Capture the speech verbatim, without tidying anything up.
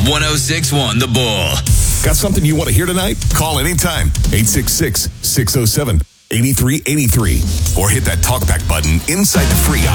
one oh six point one The Bull. Got something you want to hear tonight? Call anytime. eight six six, six oh seven, eight three eight three. Or hit that talkback button inside the free